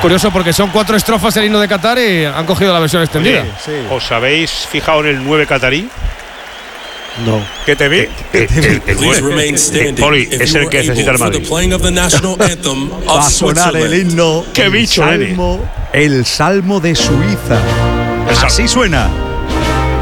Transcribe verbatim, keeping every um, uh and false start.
Curioso porque son cuatro estrofas el himno de Qatar y han cogido la versión extendida. Oye, sí. ¿Os habéis fijado en el nueve catarí? No. ¿Qué te vi? Eh, eh, el, el nueve. Eh, Poli, es el que necesita el Madrid. Va a sonar el himno. ¡Qué bicho el salmo, el salmo de Suiza. Así suena.